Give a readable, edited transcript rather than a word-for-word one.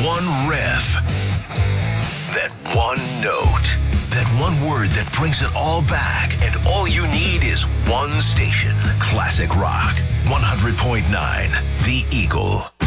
one riff, that one note, that one word that brings it all back, and all you need is one station. Classic Rock 100.9 The Eagle.